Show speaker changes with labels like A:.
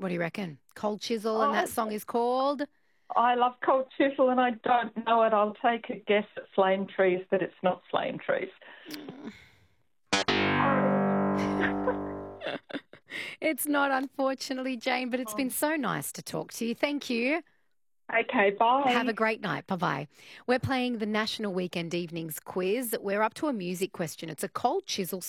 A: What do you reckon? Cold Chisel, and
B: Oh,
A: that song is called?
B: I love Cold Chisel and I don't know it. I'll take a guess at Flame Trees, but it's not Flame Trees.
A: It's not, unfortunately, Jane, but it's been so nice to talk to you. Thank you.
B: Okay,
A: Have
B: bye.
A: a great night. Bye-bye. We're playing the National Weekend Evenings quiz. We're up to a music question. It's a Cold Chisel